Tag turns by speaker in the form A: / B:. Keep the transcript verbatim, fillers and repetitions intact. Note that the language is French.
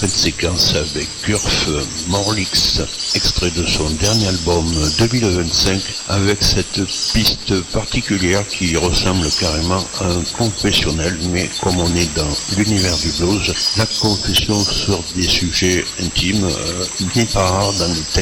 A: fin de séquence avec Gurf Morlix, extrait de son dernier album deux mille vingt-cinq, avec cette piste particulière qui ressemble carrément à un confessionnel, mais comme on est dans l'univers du blues, la confession sur des sujets intimes euh, n'est pas rare dans les textes